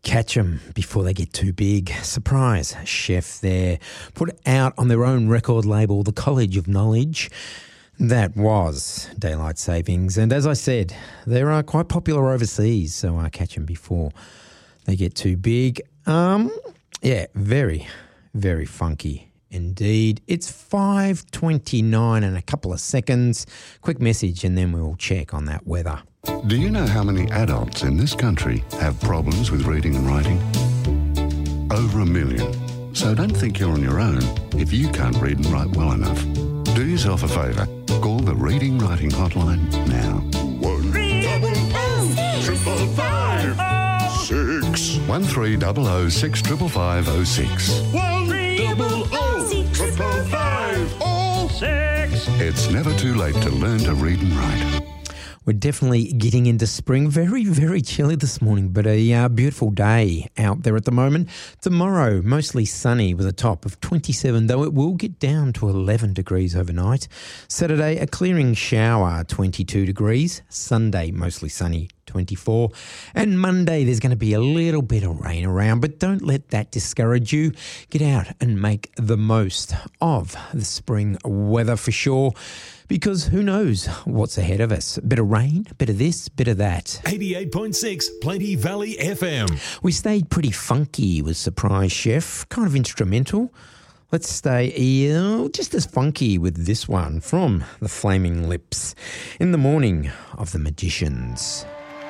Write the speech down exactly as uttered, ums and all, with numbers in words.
Catch 'em before they get too big. Surprise chef there. Put out on their own record label, The College of Knowledge. That was Daylight Savings. And as I said, they are quite popular overseas, so I catch 'em before they get too big. Um, yeah, very, very funky indeed. It's five twenty-nine and a couple of seconds. Quick message and then we'll check on that weather. Do you know how many adults in this country have problems with reading and writing? Over a million. So don't think you're on your own if you can't read and write well enough. Do yourself a favour. Call the Reading Writing Hotline now. One double O triple five oh six. One three double O six triple five oh six. One double O triple five oh six. It's never too late to learn to read and write. We're definitely getting into spring. Very, very chilly this morning, but a uh, beautiful day out there at the moment. Tomorrow, mostly sunny with a top of twenty-seven, though it will get down to eleven degrees overnight. Saturday, a clearing shower, twenty-two degrees. Sunday, mostly sunny, twenty-four. And Monday, there's going to be a little bit of rain around, but don't let that discourage you. Get out and make the most of the spring weather for sure. Because who knows what's ahead of us. Bit of rain, bit of this, bit of that. eighty-eight point six Plenty Valley F M. We stayed pretty funky with Surprise Chef, kind of instrumental. Let's stay uh, just as funky with this one from the Flaming Lips. In the Morning of the Magicians.